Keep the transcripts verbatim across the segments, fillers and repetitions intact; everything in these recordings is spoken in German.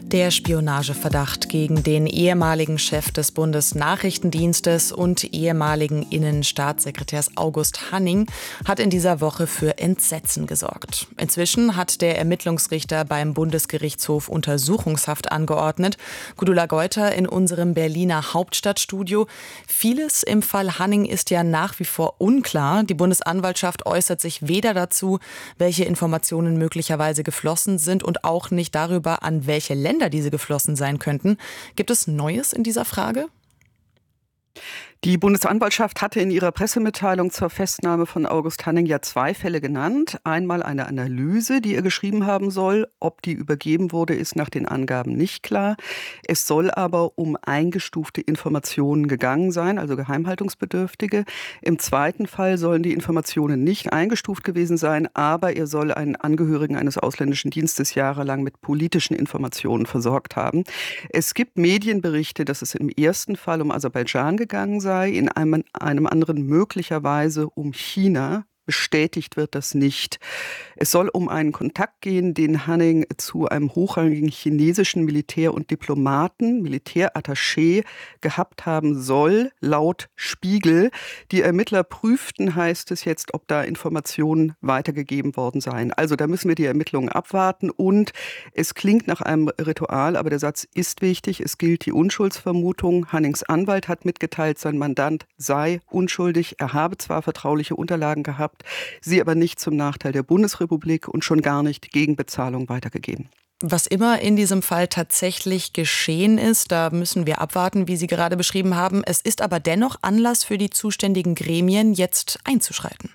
Der Spionageverdacht gegen den ehemaligen Chef des Bundesnachrichtendienstes und ehemaligen Innenstaatssekretärs August Hanning hat in dieser Woche für Entsetzen gesorgt. Inzwischen hat der Ermittlungsrichter beim Bundesgerichtshof Untersuchungshaft angeordnet. Gudula Geuter in unserem Berliner Hauptstadtstudio. Vieles im Fall Hanning ist ja nach wie vor unklar. Die Bundesanwaltschaft äußert sich weder dazu, welche Informationen möglicherweise geflossen sind und auch nicht darüber, an welche Länder diese geflossen sein könnten. Gibt es Neues in dieser Frage? Die Bundesanwaltschaft hatte in ihrer Pressemitteilung zur Festnahme von August Hanning ja zwei Fälle genannt. Einmal eine Analyse, die er geschrieben haben soll. Ob die übergeben wurde, ist nach den Angaben nicht klar. Es soll aber um eingestufte Informationen gegangen sein, also geheimhaltungsbedürftige. Im zweiten Fall sollen die Informationen nicht eingestuft gewesen sein, aber er soll einen Angehörigen eines ausländischen Dienstes jahrelang mit politischen Informationen versorgt haben. Es gibt Medienberichte, dass es im ersten Fall um Aserbaidschan gegangen sei, in einem, einem anderen möglicherweise um China. Bestätigt wird das nicht. Es soll um einen Kontakt gehen, den Hanning zu einem hochrangigen chinesischen Militär- und Diplomaten, Militärattaché, gehabt haben soll, laut Spiegel. Die Ermittler prüften, heißt es jetzt, ob da Informationen weitergegeben worden seien. Also da müssen wir die Ermittlungen abwarten und es klingt nach einem Ritual, aber der Satz ist wichtig. Es gilt die Unschuldsvermutung. Hannings Anwalt hat mitgeteilt, sein Mandant sei unschuldig. Er habe zwar vertrauliche Unterlagen gehabt, sie aber nicht zum Nachteil der Bundesrepublik und schon gar nicht gegen Bezahlung weitergegeben. Was immer in diesem Fall tatsächlich geschehen ist, da müssen wir abwarten, wie Sie gerade beschrieben haben. Es ist aber dennoch Anlass für die zuständigen Gremien, jetzt einzuschreiten.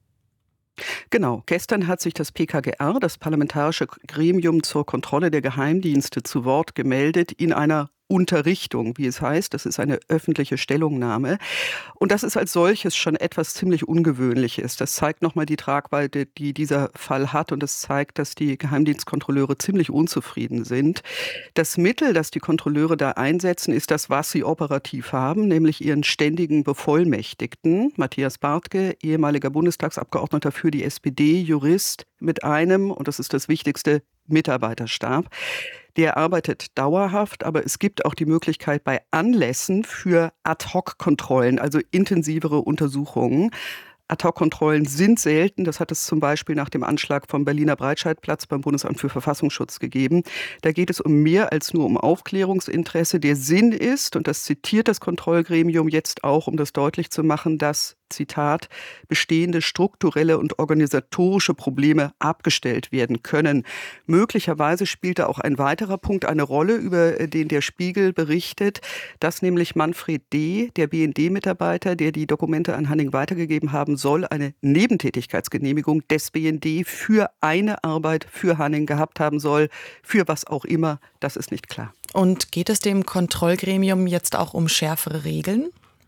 Genau, gestern hat sich das P K G R, das Parlamentarische Gremium zur Kontrolle der Geheimdienste, zu Wort gemeldet in einer Unterrichtung, wie es heißt. Das ist eine öffentliche Stellungnahme. Und das ist als solches schon etwas ziemlich Ungewöhnliches. Das zeigt nochmal die Tragweite, die dieser Fall hat. Und es zeigt, dass die Geheimdienstkontrolleure ziemlich unzufrieden sind. Das Mittel, das die Kontrolleure da einsetzen, ist das, was sie operativ haben, nämlich ihren ständigen Bevollmächtigten. Matthias Bartke, ehemaliger Bundestagsabgeordneter für die S P D, Jurist, mit einem, und das ist das Wichtigste, Mitarbeiterstab. Der arbeitet dauerhaft, aber es gibt auch die Möglichkeit bei Anlässen für Ad-hoc-Kontrollen, also intensivere Untersuchungen. Ad-hoc-Kontrollen sind selten. Das hat es zum Beispiel nach dem Anschlag vom Berliner Breitscheidplatz beim Bundesamt für Verfassungsschutz gegeben. Da geht es um mehr als nur um Aufklärungsinteresse. Der Sinn ist, und das zitiert das Kontrollgremium jetzt auch, um das deutlich zu machen, dass, Zitat, bestehende strukturelle und organisatorische Probleme abgestellt werden können. Möglicherweise spielt da auch ein weiterer Punkt eine Rolle, über den der Spiegel berichtet, dass nämlich Manfred D., der B N D-Mitarbeiter, der die Dokumente an Hanning weitergegeben haben soll, eine Nebentätigkeitsgenehmigung des B N D für eine Arbeit für Hanning gehabt haben soll, für was auch immer, das ist nicht klar. Und geht es dem Kontrollgremium jetzt auch um schärfere Regeln?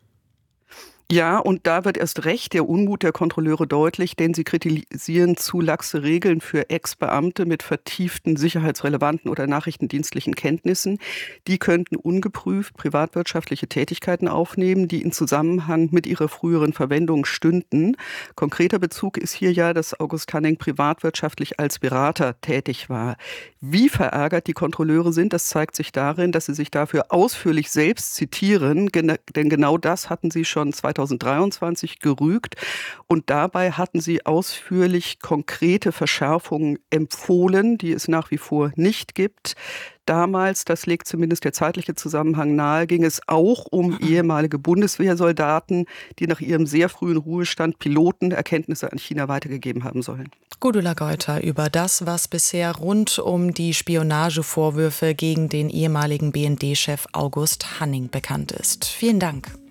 Ja, und da wird erst recht der Unmut der Kontrolleure deutlich, denn sie kritisieren zu laxe Regeln für Ex-Beamte mit vertieften sicherheitsrelevanten oder nachrichtendienstlichen Kenntnissen. Die könnten ungeprüft privatwirtschaftliche Tätigkeiten aufnehmen, die in Zusammenhang mit ihrer früheren Verwendung stünden. Konkreter Bezug ist hier ja, dass August Hanning privatwirtschaftlich als Berater tätig war. Wie verärgert die Kontrolleure sind, das zeigt sich darin, dass sie sich dafür ausführlich selbst zitieren, denn genau das hatten sie schon zweitausenddreiundzwanzig gerügt und dabei hatten sie ausführlich konkrete Verschärfungen empfohlen, die es nach wie vor nicht gibt. Damals, das legt zumindest der zeitliche Zusammenhang nahe, ging es auch um ehemalige Bundeswehrsoldaten, die nach ihrem sehr frühen Ruhestand Piloten Erkenntnisse an China weitergegeben haben sollen. Gudula Geuter über das, was bisher rund um die Spionagevorwürfe gegen den ehemaligen B N D-Chef August Hanning bekannt ist. Vielen Dank.